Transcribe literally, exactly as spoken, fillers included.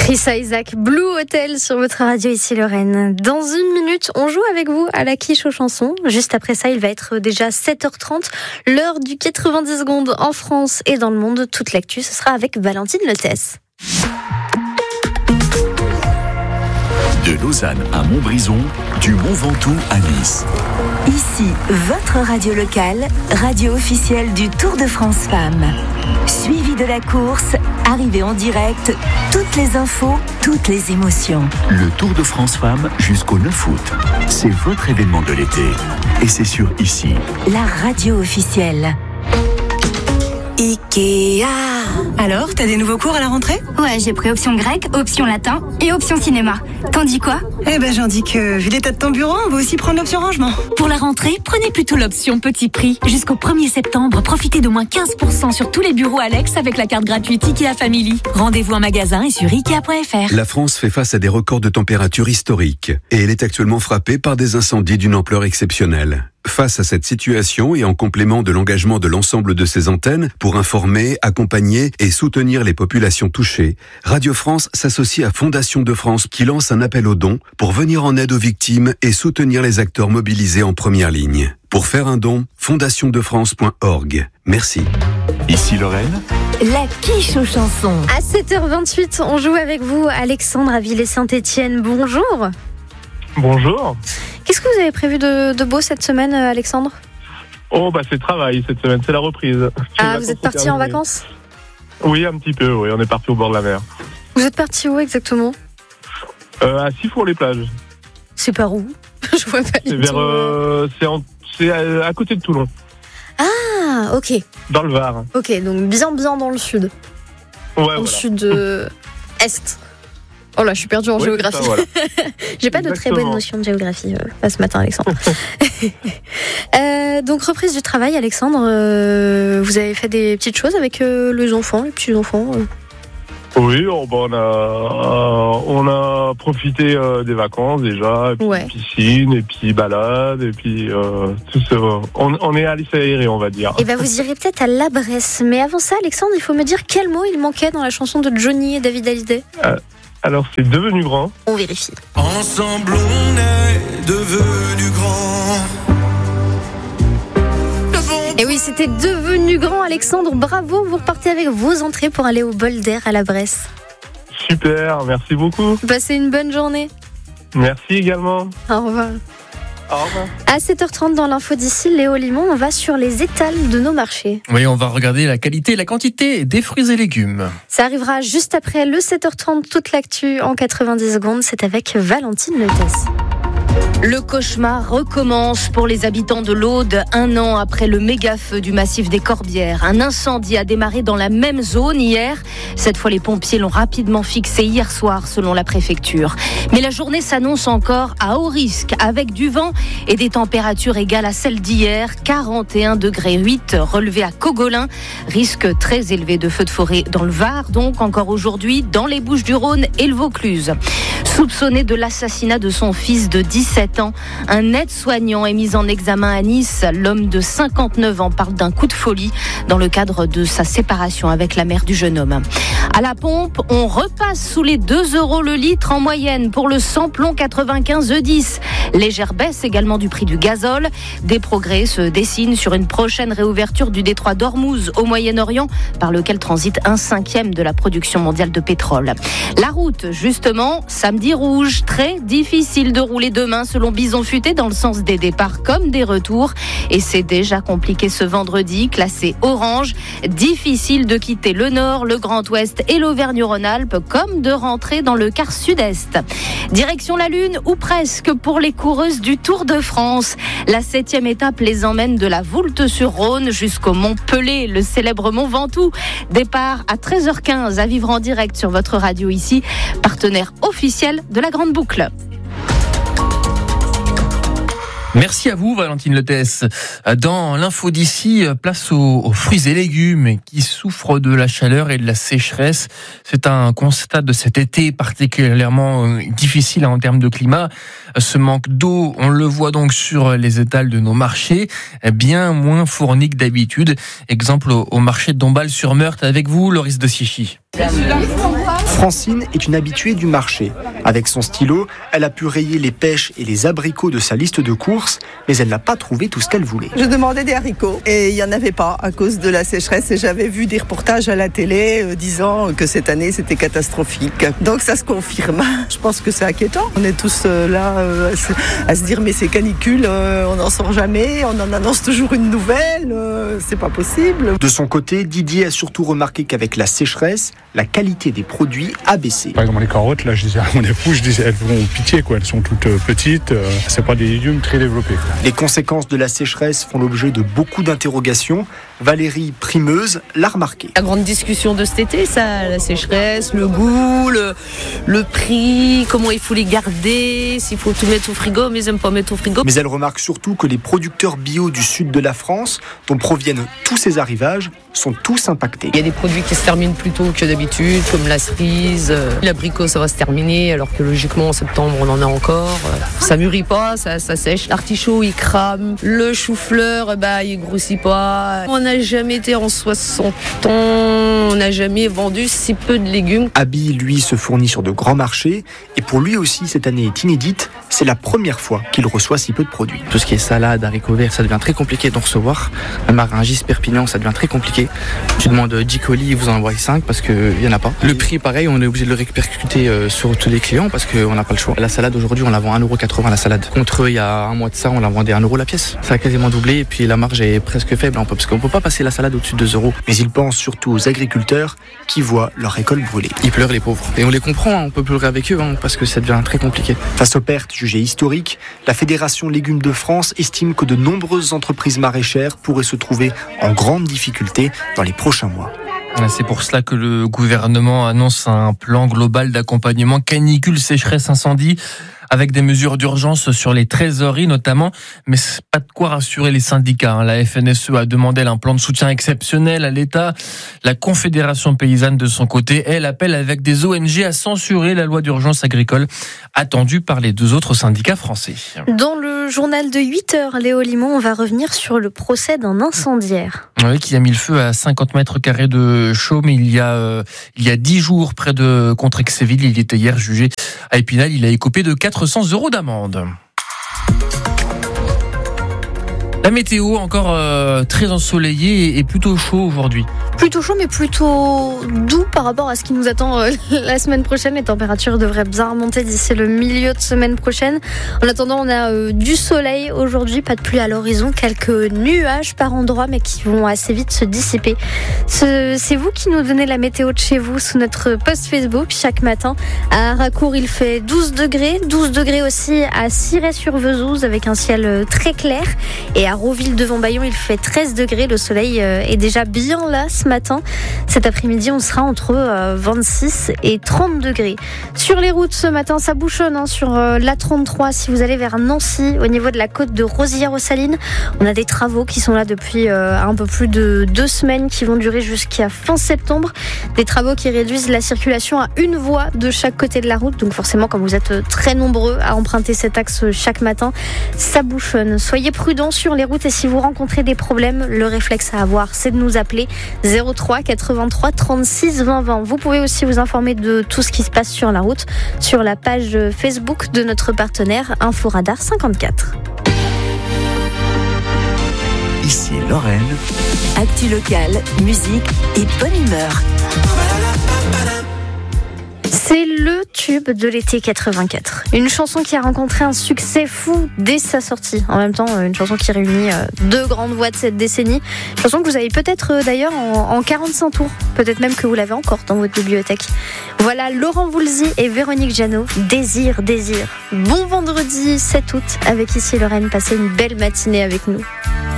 Chris Isaak, Blue Hotel sur votre radio ici Lorraine. Dans une minute, on joue avec vous à la quiche aux chansons. Juste après ça, il va être déjà sept heures trente, l'heure du quatre-vingt-dix secondes en France et dans le monde. Toute l'actu, ce sera avec Valentine Lethès. De Lausanne à Montbrison, du Mont Ventoux à Nice. Ici, votre radio locale, radio officielle du Tour de France Femmes. Suivi de la course, arrivée en direct, toutes les infos, toutes les émotions. Le Tour de France Femmes jusqu'au neuf août. C'est votre événement de l'été. Et c'est sur Ici. La radio officielle. Ikea. Alors, t'as des nouveaux cours à la rentrée ? Ouais, j'ai pris option grec, option latin et option cinéma. T'en dis quoi ? Eh ben, j'en dis que, vu l'état de ton bureau, on va aussi prendre l'option rangement. Pour la rentrée, prenez plutôt l'option petit prix. Jusqu'au premier septembre, profitez d'au moins quinze pour cent sur tous les bureaux Alex avec la carte gratuite Ikea Family. Rendez-vous en magasin et sur ikea point f r. La France fait face à des records de température historiques et elle est actuellement frappée par des incendies d'une ampleur exceptionnelle. Face à cette situation et en complément de l'engagement de l'ensemble de ses antennes pour informer, accompagner et soutenir les populations touchées, Radio France s'associe à Fondation de France qui lance un appel aux dons pour venir en aide aux victimes et soutenir les acteurs mobilisés en première ligne. Pour faire un don, fondation de france point org. Merci. Ici Lorraine. La quiche aux chansons. À sept heures vingt-huit, on joue avec vous, Alexandre à Villers-Saint-Étienne. Bonjour. Bonjour. Qu'est-ce que vous avez prévu de, de beau cette semaine, Alexandre ? Oh, bah c'est travail cette semaine, c'est la reprise. Ah, vous êtes parti en vacances ? Oui, un petit peu, oui, on est parti au bord de la mer. Vous êtes parti où exactement ? euh, À Sifour-les-Plages. C'est par où ? Je vois pas C'est du vers, tout. euh, c'est, en, c'est à, à côté de Toulon. Ah, ok. Dans le Var. Ok, donc bien bien dans le sud. Ouais, Dans voilà. le sud-est. Oh là, je suis perdue en Ouais, géographie. ça, voilà. J'ai pas de très bonne notion de géographie euh, pas ce matin, Alexandre. euh, donc, reprise du travail, Alexandre. Euh, vous avez fait des petites choses avec euh, les enfants, les petits-enfants euh. Oui, oh, bah, on, a, euh, on a profité euh, des vacances déjà, et puis Ouais. piscine, et puis balade, et puis euh, tout ça. On, on est allé s'aérer, on va dire. Et ben, vous irez peut-être à La Bresse. Mais avant ça, Alexandre, il faut me dire quel mot il manquait dans la chanson de Johnny et David Hallyday. Euh, alors, c'est devenu grand. On vérifie. Ensemble on est devenu grand. Et oui, c'était devenu grand, Alexandre. Bravo, vous repartez avec vos entrées pour aller au bol d'air à La Bresse. Super, merci beaucoup. Passez une bonne journée. Merci également. Au revoir. Au revoir. À sept heures trente dans l'info d'ici, Léo Limon, on va sur les étals de nos marchés. Oui, on va regarder la qualité et la quantité des fruits et légumes. Ça arrivera juste après le sept heures trente, toute l'actu en quatre-vingt-dix secondes. C'est avec Valentine Lethès. Le cauchemar recommence pour les habitants de l'Aude, un an après le méga-feu du massif des Corbières. Un incendie a démarré dans la même zone hier. Cette fois, les pompiers l'ont rapidement fixé hier soir, selon la préfecture. Mais la journée s'annonce encore à haut risque, avec du vent et des températures égales à celles d'hier. quarante et un degrés huit relevés à Cogolin. Risque très élevé de feux de forêt dans le Var, donc encore aujourd'hui, dans les Bouches-du-Rhône et le Vaucluse. Soupçonné de l'assassinat de son fils de dix-sept ans, un aide-soignant est mis en examen à Nice. L'homme de cinquante-neuf ans parle d'un coup de folie dans le cadre de sa séparation avec la mère du jeune homme. À la pompe, on repasse sous les deux euros le litre en moyenne pour le samplon quatre-vingt-quinze E dix. Légère baisse également du prix du gazole. Des progrès se dessinent sur une prochaine réouverture du détroit d'Ormuz au Moyen-Orient, par lequel transite un cinquième de la production mondiale de pétrole. La route, justement, samedi rouge, très difficile de rouler demain selon Bison Futé dans le sens des départs comme des retours. Et c'est déjà compliqué ce vendredi, classé orange. Difficile de quitter le nord, le Grand Ouest et l'Auvergne-Rhône-Alpes, comme de rentrer dans le quart sud-est. Direction la Lune, ou presque, pour les coureuses du Tour de France. La septième étape les emmène de la Voulte-sur-Rhône jusqu'au Mont Pelé, le célèbre Mont Ventoux. Départ à treize heures quinze à vivre en direct sur votre radio ici, partenaire officiel de la Grande Boucle. Merci à vous, Valentine Lethès. Dans l'info d'ici, place aux, aux fruits et légumes qui souffrent de la chaleur et de la sécheresse. C'est un constat de cet été particulièrement difficile en termes de climat. Ce manque d'eau, on le voit donc sur les étals de nos marchés, bien moins fournis que d'habitude. Exemple au marché de Dombasle sur Meurthe avec vous, Loris de Sichy. Francine est une habituée du marché. Avec son stylo, elle a pu rayer les pêches et les abricots de sa liste de courses, mais elle n'a pas trouvé tout ce qu'elle voulait. Je demandais des haricots et il n'y en avait pas à cause de la sécheresse et j'avais vu des reportages à la télé euh, disant que cette année c'était catastrophique. Donc ça se confirme. Je pense que c'est inquiétant. On est tous euh, là euh, à, se, à se dire mais c'est canicule, euh, on n'en sort jamais, on en annonce toujours une nouvelle, euh, c'est pas possible. De son côté, Didier a surtout remarqué qu'avec la sécheresse, la qualité des produits a baissé. Par exemple les carottes, là je disais à mon époux, je disais elles font pitié quoi, elles sont toutes petites, euh, c'est pas des légumes très développés. Quoi. Les conséquences de la sécheresse font l'objet de beaucoup d'interrogations. Valérie Primeuse l'a remarqué. La grande discussion de cet été, ça, la sécheresse, le goût, le, le prix, comment il faut les garder, s'il faut tout mettre au frigo, mais ils n'aiment pas mettre au frigo. Mais elle remarque surtout que les producteurs bio du sud de la France, dont proviennent tous ces arrivages, sont tous impactés. Il y a des produits qui se terminent plus tôt que d'habitude, comme la cerise, l'abricot ça va se terminer, alors que logiquement en septembre on en a encore. Ça mûrit pas, ça, ça sèche. L'artichaut il crame, le chou-fleur bah, il grossit pas. On n'a jamais été en soixante ans, on n'a jamais vendu si peu de légumes. Abby, lui, se fournit sur de grands marchés et pour lui aussi cette année est inédite. C'est la première fois qu'il reçoit si peu de produits. Tout ce qui est salade, haricots verts, ça devient très compliqué d'en recevoir. Même à Rungis, Perpignan, ça devient très compliqué. Tu demandes dix colis, ils vous en envoient cinq parce qu'il n'y en a pas. Le prix, pareil, on est obligé de le répercuter sur tous les clients parce qu'on n'a pas le choix. La salade, aujourd'hui, on la vend un euro quatre-vingts la salade. Contre eux, il y a un mois de ça, on la vendait un euro la pièce. Ça a quasiment doublé et puis la marge est presque faible hein, parce qu'on ne peut pas passer la salade au-dessus de deux euros. Mais il pense surtout aux agriculteurs qui voient leur récolte brûler. Ils pleurent les pauvres. Et on les comprend, hein, on peut pleurer avec eux hein, parce que ça devient très compliqué. Face aux pertes jugées historiques, la Fédération Légumes de France estime que de nombreuses entreprises maraîchères pourraient se trouver en grande difficulté dans les prochains mois. C'est pour cela que le gouvernement annonce un plan global d'accompagnement canicule, sécheresse, incendie, avec des mesures d'urgence sur les trésoreries notamment, mais c'est pas de quoi rassurer les syndicats. La F N S E a demandé un plan de soutien exceptionnel à l'État. La Confédération paysanne de son côté, elle appelle avec des O N G à censurer la loi d'urgence agricole attendue par les deux autres syndicats français. Dans le journal de huit heures, Léo Limon, on va revenir sur le procès d'un incendiaire. Oui, qui a mis le feu à cinquante mètres carrés de Chaume il y a, euh, il y a dix jours près de Contrexéville. Il était hier jugé à Épinal. Il a écopé de quatre cents euros d'amende. La météo encore euh, très ensoleillée et plutôt chaud aujourd'hui. Plutôt chaud mais plutôt doux par rapport à ce qui nous attend euh, la semaine prochaine. Les températures devraient bien remonter d'ici le milieu de semaine prochaine. En attendant, on a euh, du soleil aujourd'hui, pas de pluie à l'horizon, quelques nuages par endroits mais qui vont assez vite se dissiper. Ce, c'est vous qui nous donnez la météo de chez vous sous notre post Facebook chaque matin. À Haraucourt, il fait douze degrés, douze degrés aussi à Cirey-sur-Vesouse avec un ciel très clair. Et à Roville-devant-Bayon, il fait treize degrés. Le soleil est déjà bien là ce matin. Cet après-midi, on sera entre vingt-six et trente degrés. Sur les routes ce matin, ça bouchonne hein, sur l'A trente-trois. Si vous allez vers Nancy, au niveau de la côte de Rosières-aux-Salines, on a des travaux qui sont là depuis un peu plus de deux semaines, qui vont durer jusqu'à fin septembre. Des travaux qui réduisent la circulation à une voie de chaque côté de la route. Donc forcément, comme vous êtes très nombreux à emprunter cet axe chaque matin, ça bouchonne. Soyez prudents sur les routes et si vous rencontrez des problèmes, le réflexe à avoir, c'est de nous appeler zéro trois quatre-vingt-trois trente-six vingt vingt. Vous pouvez aussi vous informer de tout ce qui se passe sur la route sur la page Facebook de notre partenaire Inforadar cinquante-quatre. Ici Lorraine. Actu locale, musique et bonne humeur. C'est le tube de l'été quatre-vingt-quatre. Une chanson qui a rencontré un succès fou dès sa sortie. En même temps, une chanson qui réunit deux grandes voix de cette décennie. Une chanson que vous avez peut-être d'ailleurs en, en quarante-cinq tours. Peut-être même que vous l'avez encore dans votre bibliothèque. Voilà Laurent Voulzy et Véronique Jeannot. Désir, désir. Bon vendredi sept août avec Ici Lorraine. Passez une belle matinée avec nous.